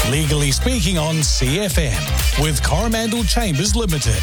Legally Speaking on CFM with Coromandel Chambers Limited.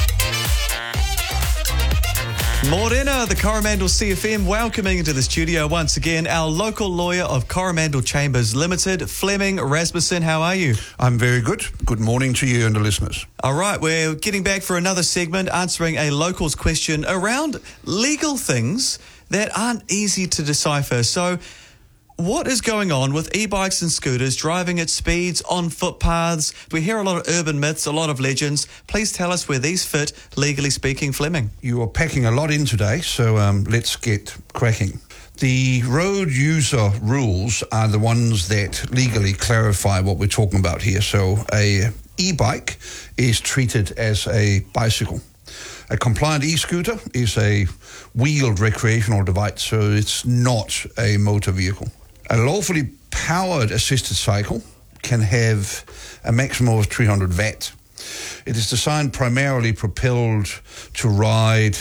Morena, the Coromandel CFM, welcoming into the studio once again our local lawyer of Coromandel Chambers Limited, Fleming Rasmussen. How are you? I'm very good. Good morning to you and the listeners. All right, we're getting back for another segment answering a local's question around legal things that aren't easy to decipher. So, what is going on with e-bikes and scooters driving at speeds on footpaths? We hear a lot of urban myths, a lot of legends. Please tell us where these fit, legally speaking, Fleming. You are packing a lot in today, so let's get cracking. The road user rules are the ones that legally clarify what we're talking about here. So a e-bike is treated as a bicycle. A compliant e-scooter is a wheeled recreational device, so it's not a motor vehicle. A lawfully powered assisted cycle can have a maximum of 300 watt. It is designed primarily propelled to ride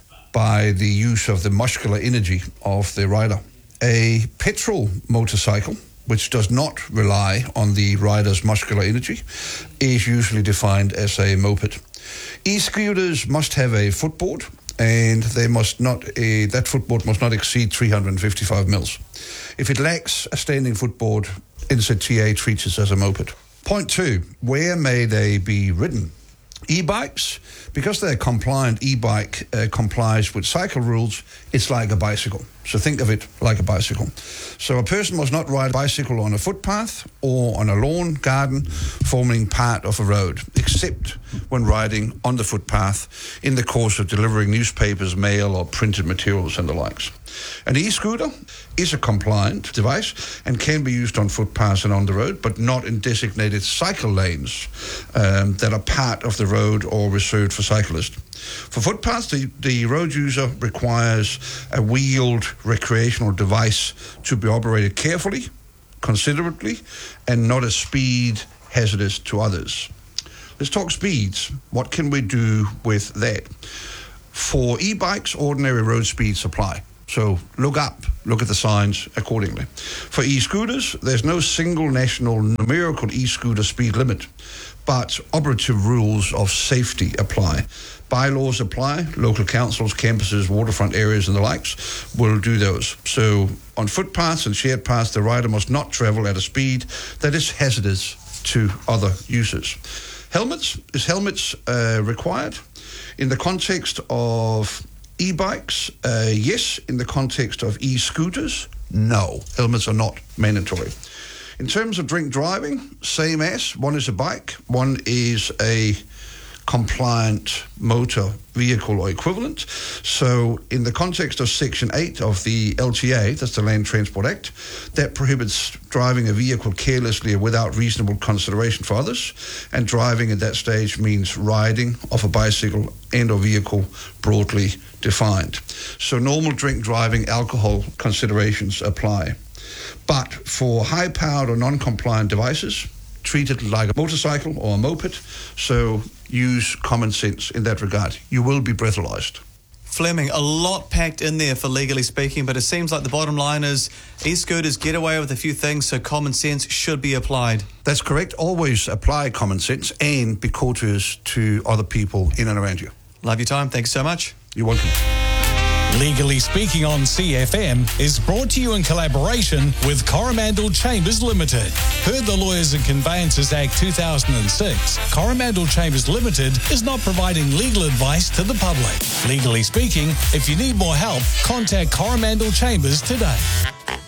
by the use of the muscular energy of the rider. A petrol motorcycle, which does not rely on the rider's muscular energy, is usually defined as a moped. E-scooters must have a footboard, and they must not. That footboard must not exceed 355 mils. If it lacks a standing footboard, NZTA treats it as a moped. Point 2, where may they be ridden? E-bikes, because they're compliant, e-bike complies with cycle rules, it's like a bicycle. So think of it like a bicycle. So a person must not ride a bicycle on a footpath or on a lawn, garden, forming part of a road, except when riding on the footpath in the course of delivering newspapers, mail, or printed materials and the likes. An e-scooter is a compliant device and can be used on footpaths and on the road, but not in designated cycle lanes that are part of the road or reserved for cyclists. For footpaths, the road user requires a wheeled recreational device to be operated carefully, considerately, and not at speed hazardous to others. Let's talk speeds. What can we do with that? For e-bikes, ordinary road speeds apply. So look at the signs accordingly. For e-scooters, there's no single national numerical e-scooter speed limit, but operative rules of safety apply. Bylaws apply. Local councils, campuses, waterfront areas and the likes will do those. So on footpaths and shared paths, the rider must not travel at a speed that is hazardous to other users. Helmets required? In the context of e-bikes, yes. In the context of e-scooters, no. Helmets are not mandatory. In terms of drink driving, same as. One is a bike, one is a compliant motor vehicle or equivalent. So in the context of Section 8 of the LTA, that's the Land Transport Act, that prohibits driving a vehicle carelessly or without reasonable consideration for others, and driving at that stage means riding of a bicycle and or vehicle broadly defined. So normal drink driving, alcohol considerations apply. But for high-powered or non-compliant devices, treat it like a motorcycle or a moped, so use common sense in that regard. You will be breathalyzed. Fleming, a lot packed in there for legally speaking, but it seems like the bottom line is e-scooters get away with a few things, so common sense should be applied. That's correct. Always apply common sense and be courteous to other people in and around you. Love your time. Thanks so much. You're welcome. Legally Speaking on CFM is brought to you in collaboration with Coromandel Chambers Limited. Per the Lawyers and Conveyancers Act 2006, Coromandel Chambers Limited is not providing legal advice to the public. Legally speaking, if you need more help, contact Coromandel Chambers today.